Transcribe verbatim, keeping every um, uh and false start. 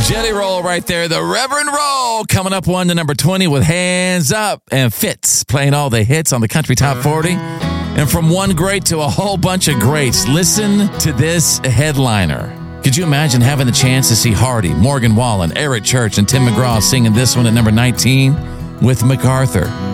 Jelly Roll right there. The Reverend Roll coming up one to number twenty with Hands Up, and Fitz playing all the hits on the Country Top forty. And from one great to a whole bunch of greats, listen to this headliner. Could you imagine having the chance to see Hardy, Morgan Wallen, Eric Church, and Tim McGraw singing this one at number nineteen with MacArthur?